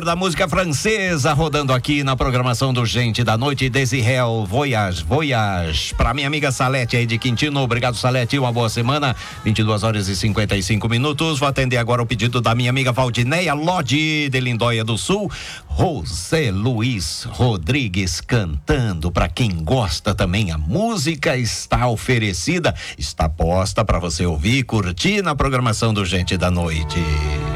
Da música francesa rodando aqui na programação do Gente da Noite. Desirel Voyage. Pra minha amiga Salete aí de Quintino, obrigado Salete, uma boa semana. 22h55. Vou atender agora o pedido da minha amiga Valdineia Lodi de Lindóia do Sul. José Luiz Rodrigues cantando. Pra quem gosta também, a música está oferecida, está posta pra você ouvir e curtir na programação do Gente da Noite.